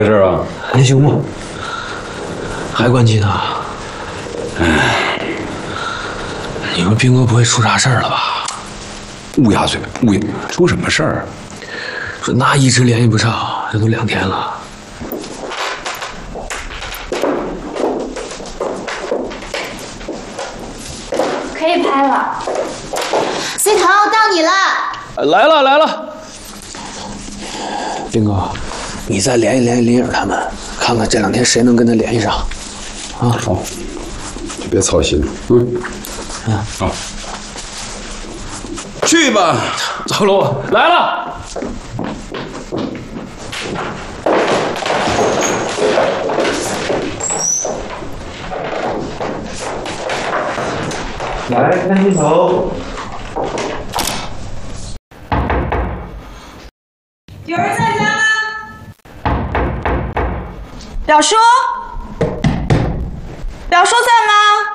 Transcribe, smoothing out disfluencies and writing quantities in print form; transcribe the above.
这事啊？ 还行吗？还关机呢？你说兵哥不会出啥事儿了吧？ 乌鸦嘴，出什么事儿？ 说那一直联系不上，这都2天了。 可以拍了。C 头到你了。 来了。兵哥，你再联系联系林颖他们，看看这2天谁能跟他联系上。啊， 好，就别操心了。好，去吧。 走喽，来了。 来，看镜头。 有人在家吗？表叔，表叔在